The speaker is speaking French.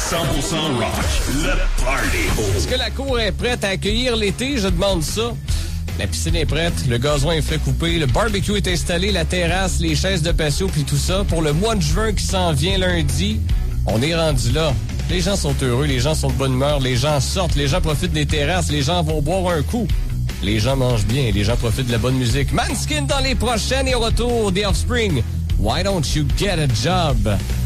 rock, le party. Est-ce que la cour est prête à accueillir l'été? Je demande ça. La piscine est prête, le gazon est fait couper, le barbecue est installé, la terrasse, les chaises de patio puis tout ça. Pour le mois de juin qui s'en vient lundi, on est rendu là. Les gens sont heureux, les gens sont de bonne humeur, les gens sortent, les gens profitent des terrasses, les gens vont boire un coup. Les gens mangent bien, les gens profitent de la bonne musique. Manskin dans les prochaines et au retour, The Offspring. Why don't you get a job?